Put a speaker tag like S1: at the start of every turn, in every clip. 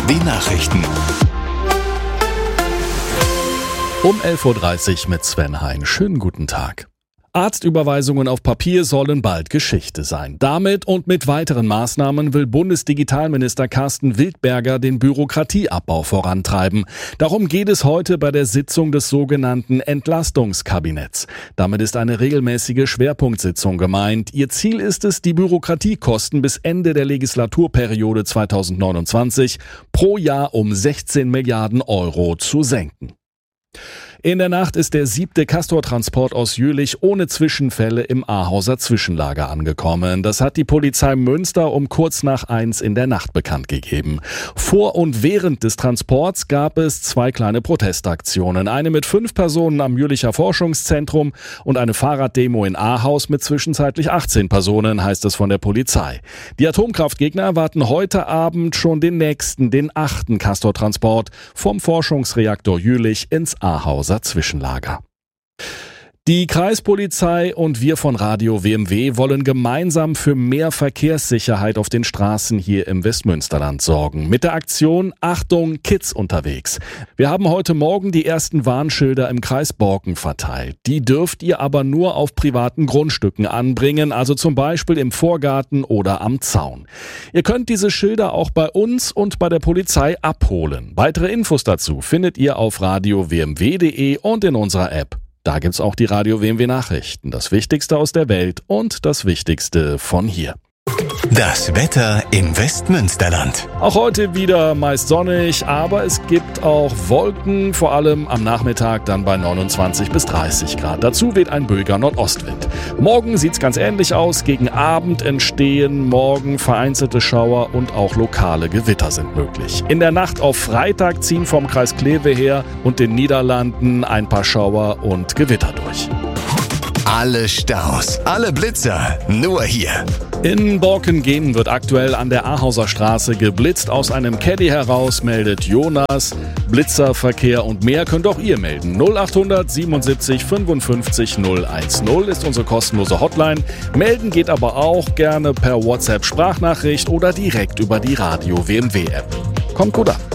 S1: BMW Nachrichten.
S2: Um 11.30 Uhr mit Sven Hein. Schönen guten Tag. Arztüberweisungen auf Papier sollen bald Geschichte sein. Damit und mit weiteren Maßnahmen will Bundesdigitalminister Carsten Wildberger den Bürokratieabbau vorantreiben. Darum geht es heute bei der Sitzung des sogenannten Entlastungskabinetts. Damit ist eine regelmäßige Schwerpunktsitzung gemeint. Ihr Ziel ist es, die Bürokratiekosten bis Ende der Legislaturperiode 2029 pro Jahr um 16 Milliarden Euro zu senken. In der Nacht ist der 7. Castor-Transport aus Jülich ohne Zwischenfälle im Ahauser Zwischenlager angekommen. Das hat die Polizei Münster um kurz nach 1 in der Nacht bekannt gegeben. Vor und während des Transports gab es 2 kleine Protestaktionen. Eine mit 5 Personen am Jülicher Forschungszentrum und eine Fahrraddemo in Ahaus mit zwischenzeitlich 18 Personen, heißt es von der Polizei. Die Atomkraftgegner erwarten heute Abend schon den 8. Castor-Transport vom Forschungsreaktor Jülich ins Ahauser Zwischenlager. Die Kreispolizei und wir von Radio WMW wollen gemeinsam für mehr Verkehrssicherheit auf den Straßen hier im Westmünsterland sorgen. Mit der Aktion Achtung, Kids unterwegs. Wir haben heute Morgen die ersten Warnschilder im Kreis Borken verteilt. Die dürft ihr aber nur auf privaten Grundstücken anbringen, also zum Beispiel im Vorgarten oder am Zaun. Ihr könnt diese Schilder auch bei uns und bei der Polizei abholen. Weitere Infos dazu findet ihr auf radiowmw.de und in unserer App. Da gibt's auch die Radio WMW Nachrichten, das Wichtigste aus der Welt und das Wichtigste von hier.
S1: Das Wetter im Westmünsterland.
S2: Auch heute wieder meist sonnig, aber es gibt auch Wolken, vor allem am Nachmittag dann bei 29 bis 30 Grad. Dazu weht ein böiger Nordostwind. Morgen sieht's ganz ähnlich aus. Gegen Abend entstehen morgen vereinzelte Schauer und auch lokale Gewitter sind möglich. In der Nacht auf Freitag ziehen vom Kreis Kleve her und den Niederlanden ein paar Schauer und Gewitter durch.
S1: Alle Staus, alle Blitzer, nur hier.
S2: In Borken-Genen wird aktuell an der Ahauser Straße geblitzt. Aus einem Caddy heraus meldet Jonas. Blitzerverkehr und mehr könnt auch ihr melden. 0800 77 55 010 ist unsere kostenlose Hotline. Melden geht aber auch gerne per WhatsApp-Sprachnachricht oder direkt über die Radio WMW-App. Kommt gut an.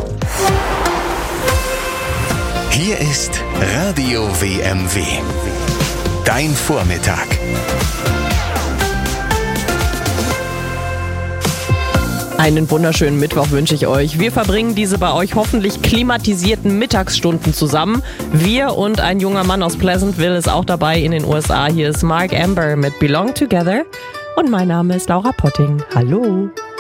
S1: Hier ist Radio WMW. Dein Vormittag.
S3: Einen wunderschönen Mittwoch wünsche ich euch. Wir verbringen diese bei euch hoffentlich klimatisierten Mittagsstunden zusammen. Wir und ein junger Mann aus Pleasantville ist auch dabei in den USA. Hier ist Mark Amber mit Belong Together. Und mein Name ist Laura Potting. Hallo.